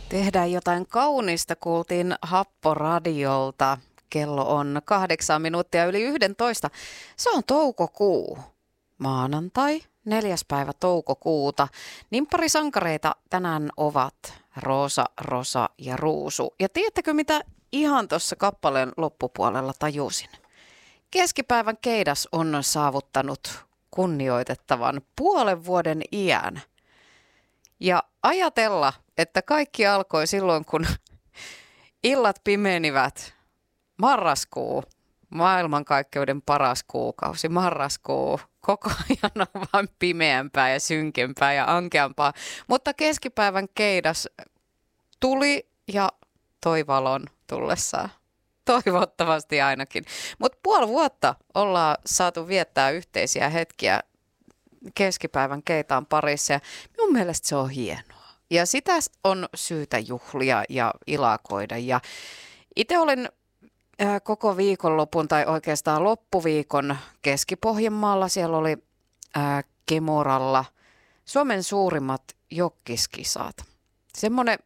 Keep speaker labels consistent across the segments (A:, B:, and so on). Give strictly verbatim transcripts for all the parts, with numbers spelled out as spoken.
A: Tehdään jotain kaunista, kuultiin Happoradiolta. Kello on kahdeksan minuuttia yli yhdentoista. Se on toukokuu. Maanantai, neljäs päivä toukokuuta. Nimpparisankareita tänään ovat Roosa, Rosa ja Ruusu. Ja tiedättekö mitä ihan tuossa kappaleen loppupuolella tajusin? Keskipäivän keidas on saavuttanut kunnioitettavan puolen vuoden iän. Ja ajatella, että kaikki alkoi silloin, kun illat pimenivät. Marraskuu, maailmankaikkeuden paras kuukausi. Marraskuu, koko ajan on vain pimeämpää ja synkempää ja ankeampaa. Mutta keskipäivän keidas tuli ja toi valon tullessaan. Toivottavasti ainakin. Mutta puoli vuotta ollaan saatu viettää yhteisiä hetkiä keskipäivän keitaan parissa ja minun mielestä se on hienoa. Ja sitä on syytä juhlia ja ilakoida. Ja itse olen äh, koko viikonlopun tai oikeastaan loppuviikon Keski-Pohjanmaalla. Siellä oli äh, Kemoralla Suomen suurimmat jokkiskisat. Semmoinen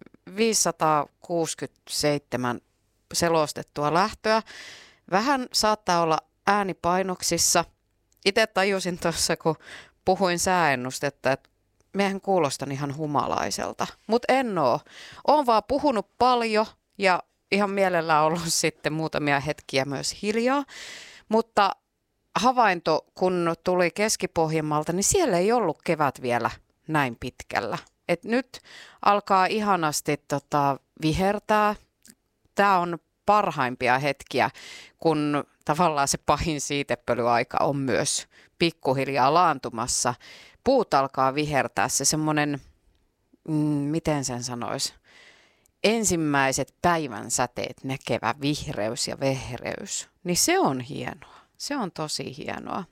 A: viisisataakuusikymmentäseitsemän selostettua lähtöä. Vähän saattaa olla äänipainoksissa. Itse tajusin tuossa, kun puhuin sääennustetta, että miehän kuulostan ihan humalaiselta, mutta en oo. Oon vaan puhunut paljon ja ihan mielellään ollut sitten muutamia hetkiä myös hiljaa, mutta havainto, kun tuli Keski-Pohjanmaalta, niin siellä ei ollut kevät vielä näin pitkällä. Et nyt alkaa ihanasti tota, vihertää. Tämä on parhaimpia hetkiä, kun tavallaan se pahin siitepölyaika on myös pikkuhiljaa laantumassa. Puut alkaa vihertää, se semmoinen, mm, miten sen sanoisi, ensimmäiset päivän säteet näkevä vihreys ja vehreys, niin se on hienoa, se on tosi hienoa.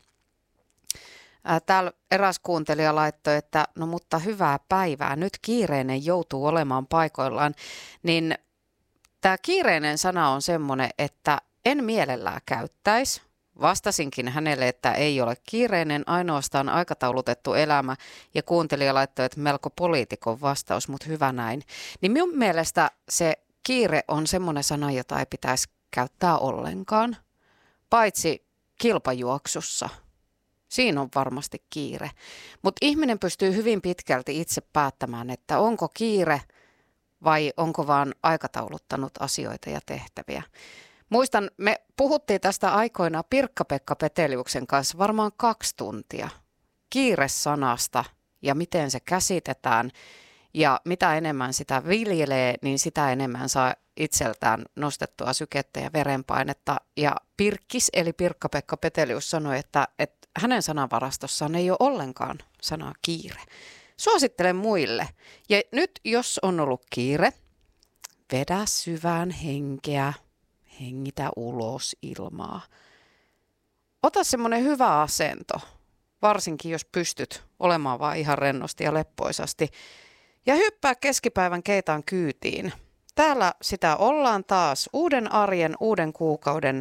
A: Täällä eräs kuuntelija laittoi, että no mutta hyvää päivää, nyt kiireinen joutuu olemaan paikoillaan, niin tämä kiireinen sana on semmoinen, että en mielellään käyttäisi. Vastasinkin hänelle, että ei ole kiireinen, ainoastaan aikataulutettu elämä, ja kuuntelija laittoi, että melko poliitikon vastaus, mutta hyvä näin. Niin minun mielestä se kiire on semmoinen sana, jota ei pitäisi käyttää ollenkaan, paitsi kilpajuoksussa. Siinä on varmasti kiire, mutta ihminen pystyy hyvin pitkälti itse päättämään, että onko kiire vai onko vaan aikatauluttanut asioita ja tehtäviä. Muistan, me puhuttiin tästä aikoinaan Pirkka-Pekka Peteliuksen kanssa varmaan kaksi tuntia kiire-sanasta ja miten se käsitetään. Ja mitä enemmän sitä viljelee, niin sitä enemmän saa itseltään nostettua sykettä ja verenpainetta. Ja Pirkkis eli Pirkka-Pekka Petelius sanoi, että, että hänen sanavarastossaan ei ole ollenkaan sanaa kiire. Suosittelen muille. Ja nyt jos on ollut kiire, vedä syvään henkeä. Hengitä ulos ilmaa. Ota semmoinen hyvä asento, varsinkin jos pystyt olemaan vaan ihan rennosti ja leppoisasti. Ja hyppää keskipäivän keitaan kyytiin. Täällä sitä ollaan taas uuden arjen, uuden kuukauden